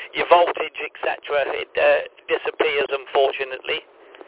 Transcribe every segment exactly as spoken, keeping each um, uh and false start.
your voltage, et cetera, it uh, disappears, unfortunately.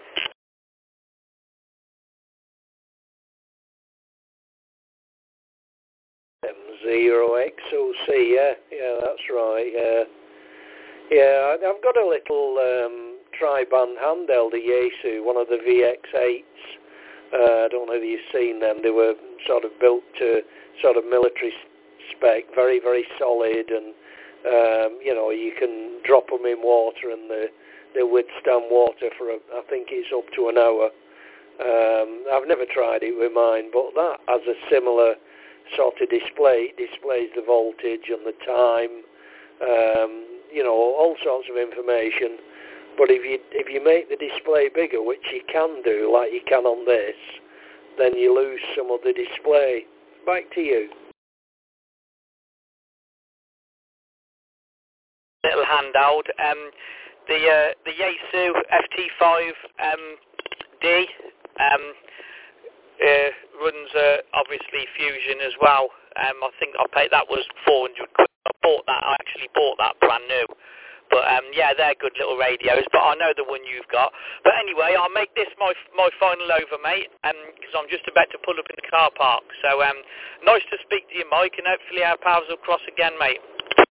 M zero X O C, yeah, yeah, that's right, yeah. Yeah, I've got a little um, tri-band handheld, a Yaesu, one of the V X eights. Uh, I don't know if you've seen them. They were sort of built to sort of military spec, very, very solid, and um, you know, you can drop them in water and they, they withstand water for, a, I think it's up to an hour. Um, I've never tried it with mine, but that has a similar sort of display. It displays the voltage and the time, um, you know, all sorts of information. But if you if you make the display bigger, which you can do, like you can on this, then you lose some of the display. Back to you. Little handheld. Um, the uh, the Yaesu F T five um, D um, uh, runs uh, obviously Fusion as well. Um, I think I paid that was four hundred quid. I bought that. I actually bought that brand new. But um, yeah, they're good little radios. But I know the one you've got. But anyway, I'll make this my my final over, mate, because um, I'm just about to pull up in the car park. So um, nice to speak to you, Mike, and hopefully our paths will cross again, mate.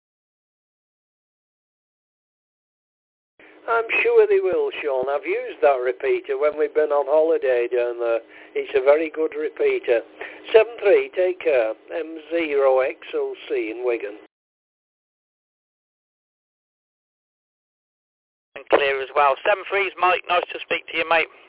I'm sure they will, Sean. I've used that repeater when we've been on holiday down there. It's a very good repeater. seven three, take care. M zero X O C in Wigan. And clear as well. seven threes, Mike. Nice to speak to you, mate.